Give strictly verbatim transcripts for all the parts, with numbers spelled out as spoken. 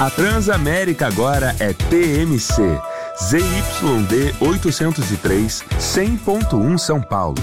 A Transamérica agora é T M C. Z Y D oitocentos e três, cem ponto um São Paulo.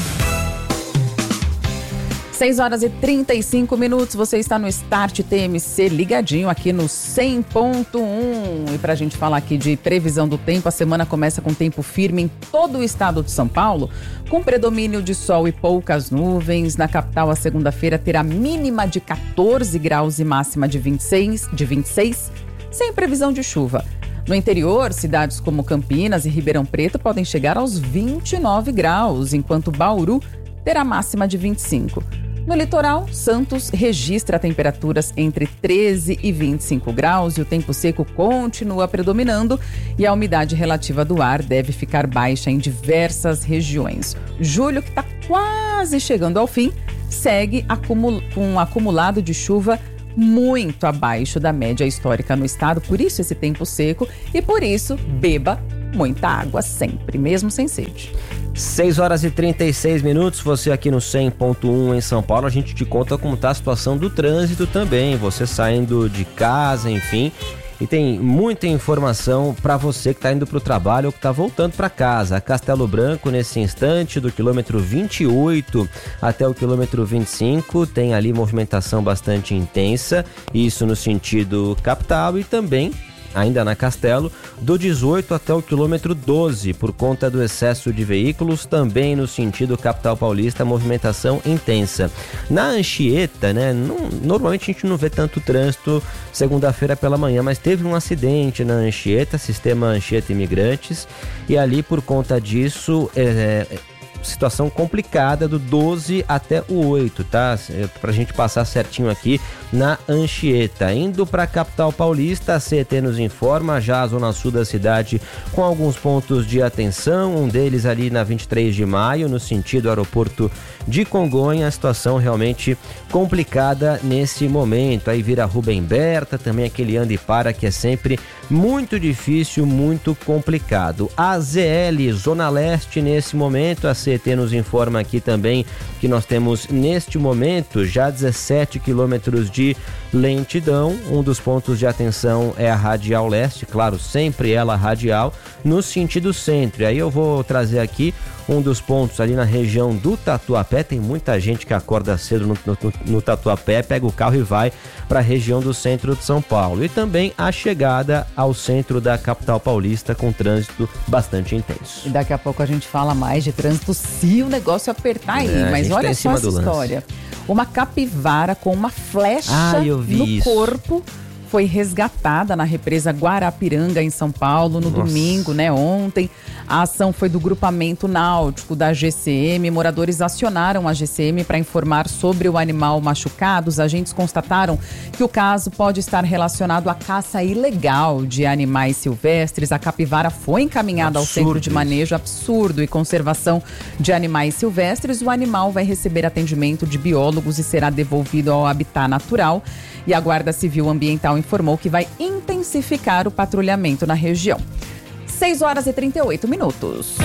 seis horas e trinta e cinco minutos, você está no Start T M C ligadinho aqui no cem ponto um. E para a gente falar aqui de previsão do tempo, a semana começa com tempo firme em todo o estado de São Paulo, com predomínio de sol e poucas nuvens. Na capital, a segunda-feira terá mínima de quatorze graus e máxima de vinte e seis, de vinte e seis, sem previsão de chuva. No interior, cidades como Campinas e Ribeirão Preto podem chegar aos vinte e nove graus, enquanto Bauru terá máxima de vinte e cinco. No litoral, Santos registra temperaturas entre treze e vinte e cinco graus e o tempo seco continua predominando e a umidade relativa do ar deve ficar baixa em diversas regiões. Julho, que está quase chegando ao fim, segue acumul- com um acumulado de chuva muito abaixo da média histórica no estado, por isso esse tempo seco e por isso beba muita água sempre, mesmo sem sede. seis horas e trinta e seis minutos, você aqui no cem ponto um em São Paulo, a gente te conta como está a situação do trânsito também, você saindo de casa, enfim, e tem muita informação para você que está indo para o trabalho ou que está voltando para casa. Castelo Branco, nesse instante, do quilômetro vinte e oito até o quilômetro vinte e cinco, tem ali movimentação bastante intensa, isso no sentido capital e também ainda na Castelo, do dezoito até o quilômetro doze, por conta do excesso de veículos, também no sentido capital paulista, movimentação intensa. Na Anchieta, né, não, normalmente a gente não vê tanto trânsito segunda-feira pela manhã, mas teve um acidente na Anchieta, sistema Anchieta Imigrantes, e ali por conta disso, é, situação complicada do doze até o oito, tá? Pra gente passar certinho aqui na Anchieta. Indo pra capital paulista, a C E T nos informa, já a zona sul da cidade com alguns pontos de atenção, um deles ali na vinte e três de maio, no sentido aeroporto de Congonha, a situação realmente complicada nesse momento. Aí vira Rubem Berta, também aquele anda e para que é sempre muito difícil, muito complicado. A Z L, Zona Leste, nesse momento, a C E T nos informa aqui também que nós temos neste momento já dezessete quilômetros de lentidão. Um dos pontos de atenção é a Radial Leste, claro, sempre ela radial, no sentido centro. E aí eu vou trazer aqui um dos pontos ali na região do Tatuapé. Tem muita gente que acorda cedo no, no, no Tatuapé, pega o carro e vai para a região do centro de São Paulo. E também a chegada ao centro da capital paulista com trânsito bastante intenso. E daqui a pouco a gente fala mais de trânsito se o negócio apertar aí. É, mas olha tá só essa história. Uma capivara com uma flecha ah, eu vi no isso. corpo foi resgatada na represa Guarapiranga, em São Paulo, no Nossa. domingo, né, ontem. A ação foi do grupamento náutico da G C M. Moradores acionaram a G C M para informar sobre o animal machucado. Os agentes constataram que o caso pode estar relacionado à caça ilegal de animais silvestres. A capivara foi encaminhada absurdo ao Centro de Manejo Absurdo e Conservação de Animais Silvestres. O animal vai receber atendimento de biólogos e será devolvido ao habitat natural. E a Guarda Civil Ambiental informou que vai intensificar o patrulhamento na região. seis horas e trinta e oito minutos.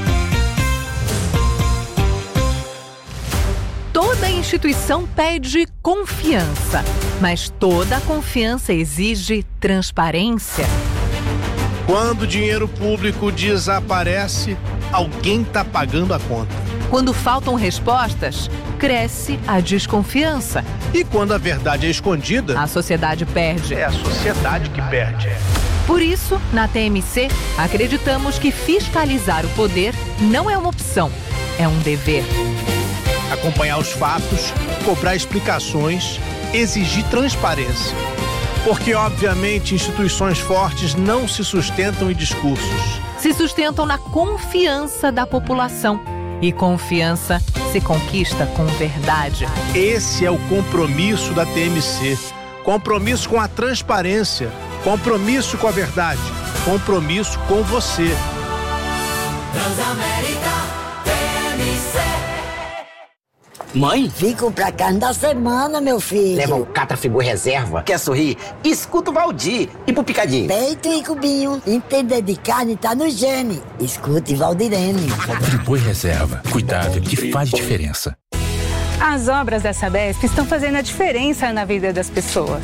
Toda instituição pede confiança, mas toda confiança exige transparência. Quando o dinheiro público desaparece, alguém está pagando a conta. Quando faltam respostas, cresce a desconfiança. E quando a verdade é escondida, a sociedade perde. É a sociedade que perde. Por isso, na T M C, acreditamos que fiscalizar o poder não é uma opção, é um dever. Acompanhar os fatos, cobrar explicações, exigir transparência. Porque, obviamente, instituições fortes não se sustentam em discursos. Se sustentam na confiança da população. E confiança se conquista com verdade. Esse é o compromisso da T M C. Compromisso com a transparência. Compromisso com a verdade. Compromisso com você. Transamérica T M C. Mãe? Fico pra carne da semana, meu filho. Leva o Catrafigu Reserva. Quer sorrir? Escuta o Valdir. E pro Picadinho? Peito e cubinho. Entender de carne tá no gene. Escute Valdirene. Friboi Reserva. Cuidado que faz diferença. As obras da Sabesp estão fazendo a diferença na vida das pessoas.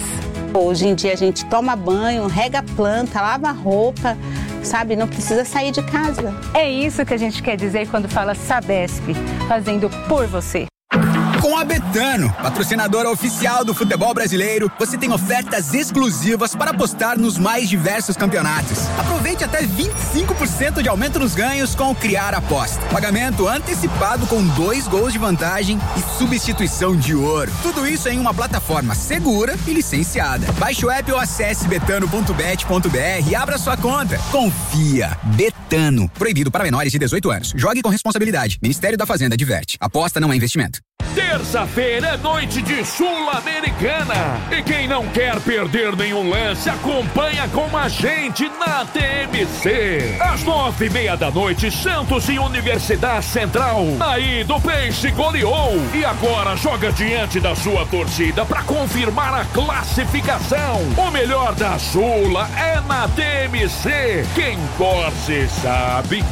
Hoje em dia a gente toma banho, rega a planta, lava a roupa, sabe? Não precisa sair de casa. É isso que a gente quer dizer quando fala Sabesp, fazendo por você. Com a Betano, patrocinadora oficial do futebol brasileiro, você tem ofertas exclusivas para apostar nos mais diversos campeonatos. Aproveite até vinte e cinco por cento de aumento nos ganhos com o Criar Aposta. Pagamento antecipado com dois gols de vantagem e substituição de ouro. Tudo isso em uma plataforma segura e licenciada. Baixe o app ou acesse betano ponto bet ponto br e abra sua conta. Confia. Betano. Proibido para menores de dezoito anos. Jogue com responsabilidade. Ministério da Fazenda adverte. Aposta não é investimento. Terça-feira é noite de Sul-Americana. E quem não quer perder nenhum lance, acompanha com a gente na T M C. Às nove e meia da noite, Santos e Universidade Central. Aí do Peixe goleou. E agora joga diante da sua torcida para confirmar a classificação. O melhor da Sula é na T M C. Quem torce sabe.